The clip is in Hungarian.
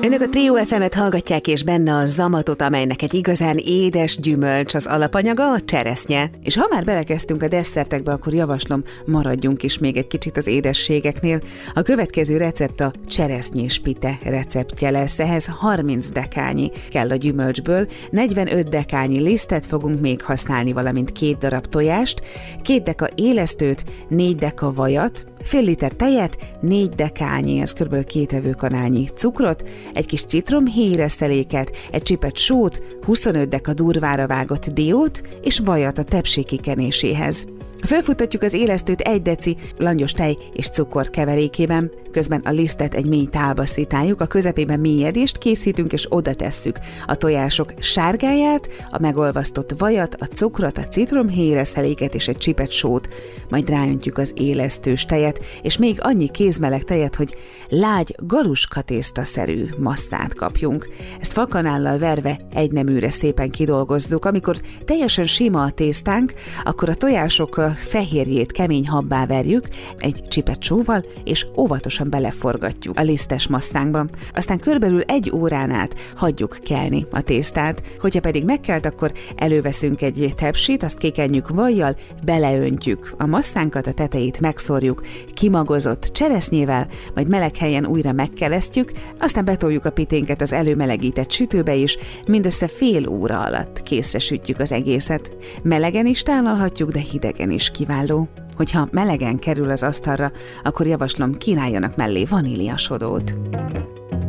Önök a Trio FM-et hallgatják, és benne a zamatot, amelynek egy igazán édes gyümölcs az alapanyaga, a cseresznye. És ha már belekezdtünk a desszertekbe, akkor javaslom, maradjunk is még egy kicsit az édességeknél. A következő recept a cseresznyés pite receptje lesz. Ehhez 30 dekányi kell a gyümölcsből, 45 dekányi lisztet fogunk még használni, valamint 2 darab tojást, 2 deka élesztőt, 4 deka vajat, fél liter tejet, 4 dekányi, ez kb. 2 evőkanálnyi cukrot, egy kis citromhéjreszteléket, egy csipet sót, 25 deka durvára vágott diót és vajat a tepsi kikenéséhez. Felfuttatjuk az élesztőt 1 deci langyos tej és cukor keverékében, közben a lisztet egy mély tálba szitáljuk, a közepében mélyedést készítünk és oda tesszük a tojások sárgáját, a megolvasztott vajat, a cukrot, a citromhéjreszteléket és egy csipet sót, majd ráöntjük az élesztős tejet, és még annyi kézmeleg tejet, hogy lágy galuskatésztaszerű masszát kapjunk. Ezt fakanállal verve egyneműre szépen kidolgozzuk. Amikor teljesen sima a tésztánk, akkor a tojások fehérjét kemény habbá verjük egy csipet sóval, és óvatosan beleforgatjuk a lisztes masszánkba. Aztán körülbelül 1 órán át hagyjuk kelni a tésztát. Hogyha pedig megkelt, akkor előveszünk egy tepsit, azt kékenjük vajjal, beleöntjük a masszánkat, a tetejét megszórjuk kimagozott cseresznyével, majd meleg helyen újra megkelesztjük, aztán betoljuk a piténket az előmelegített sütőbe is, mindössze fél óra alatt készre sütjük az egészet. Melegen is tálalhatjuk, de hidegen is kiváló. Hogyha melegen kerül az asztalra, akkor javaslom, kínáljanak mellé vaníliasodót.